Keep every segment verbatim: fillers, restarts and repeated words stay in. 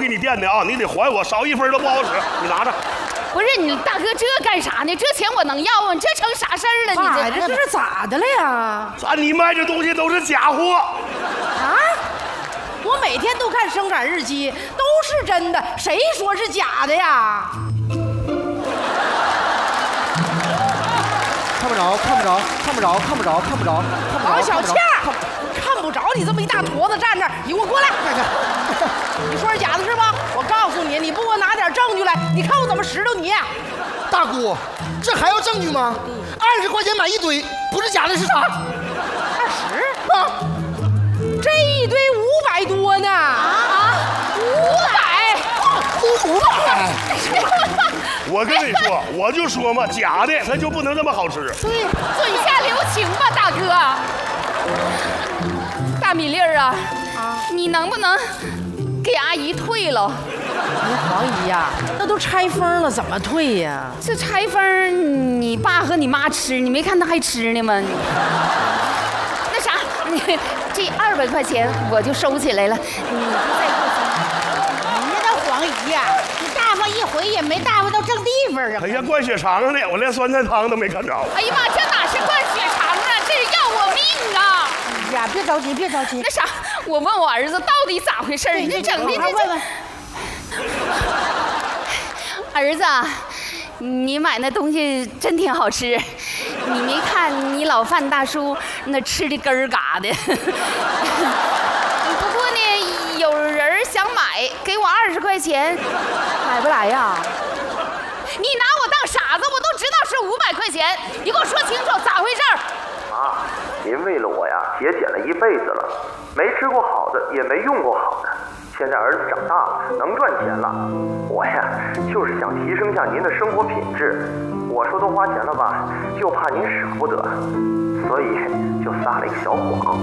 给你垫的啊，你得还我，少一分都不好使。你拿着。 不是你大哥这干啥呢？这钱我能要啊？这成啥事儿了？你爸， 这这是咋的了呀？ 咱你卖这东西都是假货啊！我每天都看生产日期，都是真的，谁说是假的呀？ 看不着，看不着，看不着，看不着，看不着，看不着。 王小倩，看不着你这么一大坨子站这儿，你给我过来！你说是假的是吧？我告诉你，你不给我拿点证据来，你看我怎么拾掇你！ 大姑，这还要证据吗？二十块钱买一堆，不是假的是啥？ 二十啊？这一堆五百多呢！啊，五百， 五百！ 我跟你说，我就说嘛，假的它就不能那么好吃。 对，嘴下留情吧，大哥。大米粒儿啊，啊，你能不能给阿姨退了？ 哎呀，黄姨呀，那都拆封了，怎么退呀？ 这拆封，你爸和你妈吃，你没看他还吃呢吗？那啥，你这二百块钱我就收起来了，你再给我人家那黄姨呀，你大发一回也没大发到正地方啊！ 哎呀，灌血肠呢，我连酸菜汤都没看着。 哎呀妈，这哪是灌血肠啊，这是要我命啊！ 哎呀，别着急，别着急。 那啥，我问我儿子到底咋回事？你这整的这问问。 儿子，你买那东西真挺好吃，你没看你老范大叔那吃的根儿嘎的。不过呢，有人想买，给我二十块钱，买不来呀。你拿我当傻子，我都知道是五百块钱，你给我说清楚咋回事？ 妈，您为了我呀，节俭了一辈子了，没吃过好的，也没用过好的。现在儿子长大了，能赚钱了，我呀就是想提升下您的生活品质。我说都花钱了吧，就怕您舍不得，所以就撒了一个小谎。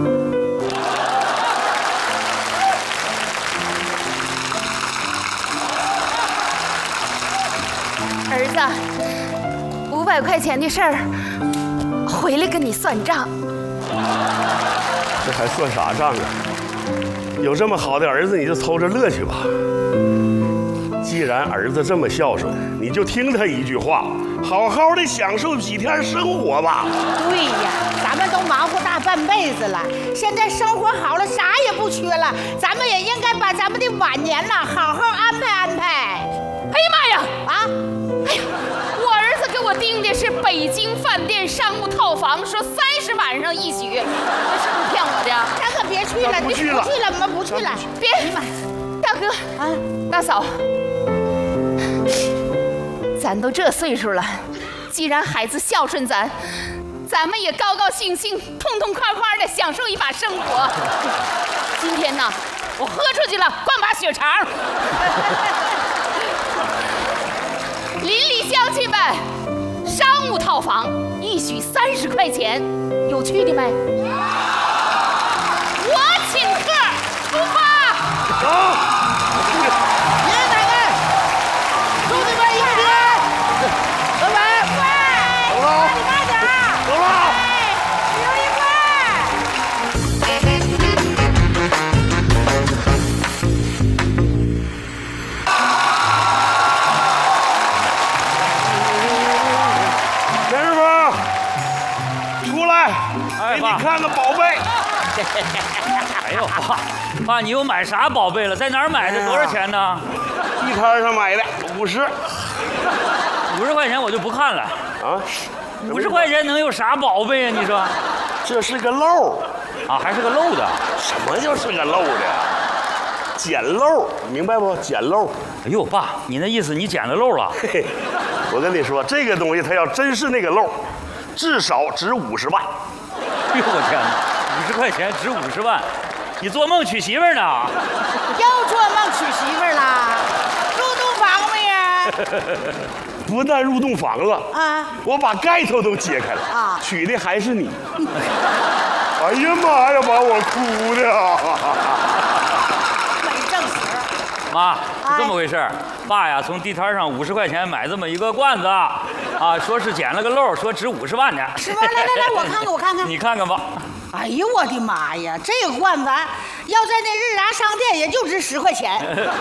儿子，五百块钱的事儿，回来跟你算账。 这还算啥账啊？有这么好的儿子，你就偷着乐去吧。既然儿子这么孝顺，你就听他一句话，好好的享受几天生活吧。 对呀，咱们都忙活大半辈子了，现在生活好了，啥也不缺了，咱们也应该把咱们的晚年呢好好安排安排。 哎呀妈呀！啊！哎呀，我儿子给我订的是北京饭店商务套房，说三十晚上一宿，这是不是骗我的？ 咱可别去了， 不去了， 不去了，我们不去了。 别，大哥啊，大嫂，咱都这岁数了，既然孩子孝顺咱，咱们也高高兴兴、痛痛快快的享受一把生活。今天呢，我喝出去了，灌把血肠。邻里乡亲们，商务套房一宿三十块钱，有去的没？我请客，出发。 走。 爷爷奶奶，兄弟们一起来！拜拜！ 快， 走了， 你慢点儿。 走了。 留一块。 田师傅，出来，给你看个宝贝。 哎呦，爸，爸，你又买啥宝贝了？在哪儿买的？多少钱呢？ 地摊上买的，五十。 五十块钱我就不看了。 啊， 五十块钱能有啥宝贝啊？你说？ 这是个漏啊，还是个漏的。 什么就是个漏的？捡漏，明白不？捡漏。 哎呦，爸，你那意思你捡了漏了？ 嘿嘿，我跟你说，这个东西它要真是那个漏，至少值五十万。 哎呦我天哪，五十块钱值五十万，你做梦娶媳妇儿呢？ 又做梦娶媳妇儿啦？入洞房没呀？ 不但入洞房了啊， 我把盖头都揭开了啊， 娶的还是你。哎呀妈呀，把我哭的啊！ 没正死。 妈，是这么回事儿。爸呀，从地摊上五十块钱买这么一个罐子，啊，说是捡了个漏，说值五十万呢。 是吧？来来来，我看看，我看看。 你看看吧。 哎呦我的妈呀，这个罐子要在那日达商店也就值十块钱。